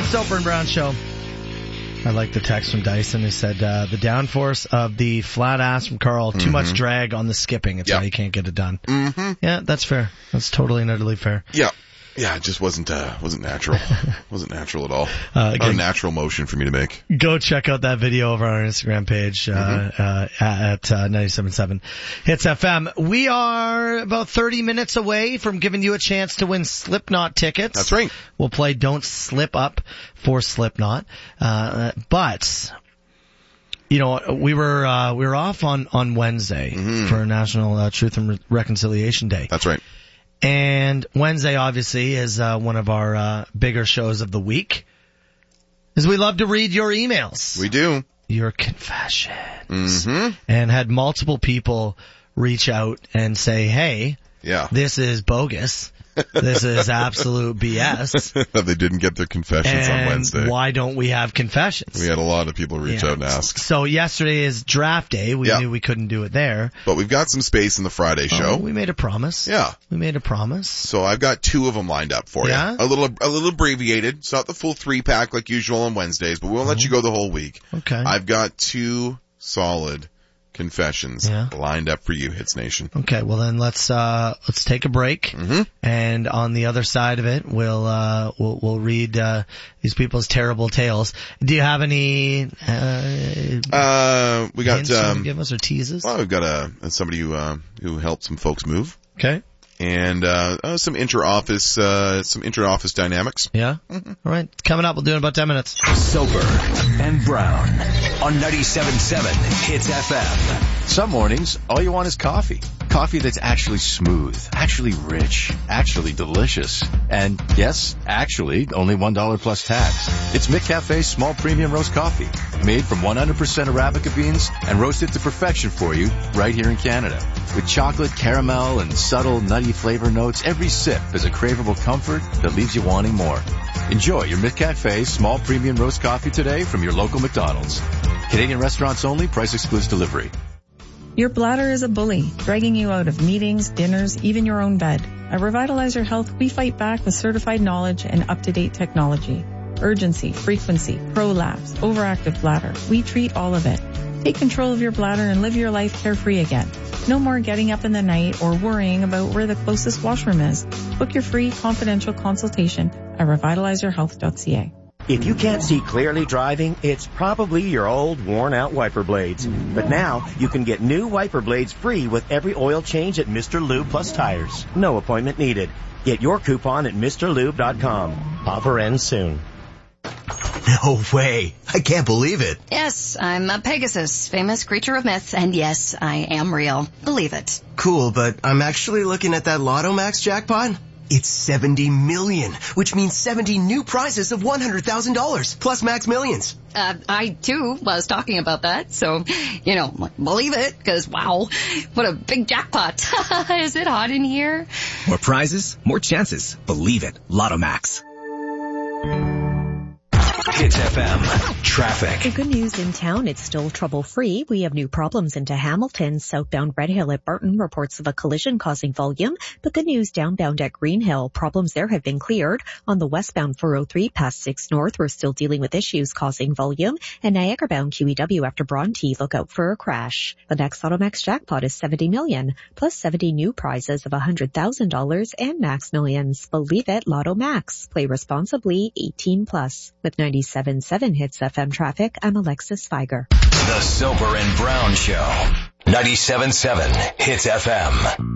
Soper and Brown Show. I like the text from Dyson who said, the downforce of the flat ass from Carl, too much drag on the skipping. It's why you can't get it done. Yeah, that's fair. That's totally and utterly fair. Yeah. Yeah, it just wasn't natural. Wasn't natural at all. Not a natural motion for me to make. Go check out that video over on our Instagram page, at 97.7 Hits FM. We are about 30 minutes away from giving you a chance to win Slipknot tickets. That's right. We'll play Don't Slip Up for Slipknot. But, you know, we were off on Wednesday for National Truth and Reconciliation Day. That's right. And Wednesday, obviously, is one of our bigger shows of the week. As we love to read your emails. We do. Your confessions. And had multiple people reach out and say, hey, this is bogus. This is absolute BS. They didn't get their confessions on Wednesday. Why don't we have confessions? We had a lot of people reach out and ask. So yesterday is draft day. We knew we couldn't do it there. But we've got some space in the Friday show. We made a promise. Yeah. We made a promise. So I've got 2 of them lined up for you. A little abbreviated. It's not the full 3-pack like usual on Wednesdays, but we won't let you go the whole week. Okay. I've got 2 solid confessions lined up for you, Hits Nation. Okay, well then let's take a break, and on the other side of it, we'll read these people's terrible tales. Do you have any we got hints you can give us or teases? Well, we've got somebody who helped some folks move. Okay. And some inter-office dynamics. Yeah. All right. Coming up, we'll do it in about 10 minutes. Soper and Brown on 97.7 Hits FM. Some mornings, all you want is coffee. Coffee that's actually smooth, actually rich, actually delicious. And yes, actually, only $1 plus tax. It's McCafe's small premium roast coffee, made from 100% Arabica beans and roasted to perfection for you right here in Canada. With chocolate, caramel, and subtle nutty flavor notes, every sip is a craveable comfort that leaves you wanting more. Enjoy your McCafe small premium roast coffee today from your local McDonald's. Canadian restaurants only, price excludes delivery. Your bladder is a bully, dragging you out of meetings, dinners, even your own bed. At Revitalize Your Health, we fight back with certified knowledge and up-to-date technology. Urgency, frequency, prolapse, overactive bladder. We treat all of it. Take control of your bladder and live your life carefree again. No more getting up in the night or worrying about where the closest washroom is. Book your free confidential consultation at revitalizeyourhealth.ca. If you can't see clearly driving, it's probably your old worn-out wiper blades. But now, you can get new wiper blades free with every oil change at Mr. Lube Plus Tires. No appointment needed. Get your coupon at MrLube.com. Offer ends soon. No way. I can't believe it. Yes, I'm a Pegasus, famous creature of myth, and yes, I am real. Believe it. Cool, but I'm actually looking at that Lotto Max jackpot. It's 70 million, which means 70 new prizes of $100,000, plus Max Millions. I, too, was talking about that, so, believe it, because, wow, what a big jackpot. Is it hot in here? More prizes, more chances. Believe it. Lotto Max. Hits FM. Traffic. The good news in town, it's still trouble-free. We have new problems into Hamilton. Southbound Red Hill at Barton reports of a collision causing volume. But good news downbound at Green Hill. Problems there have been cleared. On the westbound 403 past 6 North, we're still dealing with issues causing volume. And Niagara-bound QEW after Bronte, look out for a crash. The next Automax jackpot is 70 million, plus 70 new prizes of $100,000 and Max Millions. Believe it, Lotto Max. Play responsibly, 18 plus. With 97.7 Hits FM traffic, I'm Alexis Feiger. The Soper and Brown Show. 97.7 Hits FM.